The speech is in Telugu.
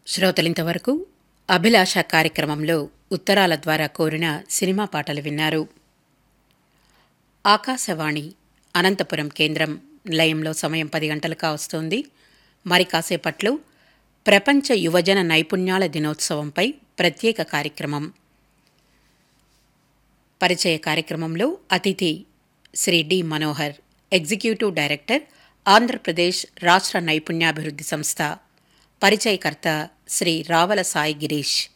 శ్రోతలింతవరకు అభిలాష కార్యక్రమంలో ఉత్తరాల ద్వారా కోరిన సినిమా పాటలు విన్నారు. ఆకాశవాణి అనంతపురం కేంద్రం నిలయంలో సమయం 10 గంటలు కావస్తోంది. మరి కాసేపట్లో ప్రపంచ యువజన నైపుణ్యాల దినోత్సవంపై ప్రత్యేక కార్యక్రమం. పరిచయ కార్యక్రమంలో అతిథి Shri D Manohar, executive director, Andhra Pradesh రాష్ట్ర నైపుణ్యాభివృద్ధి సంస్థ. పరిచయకర్త శ్రీ రావల సాయి గిరీష్.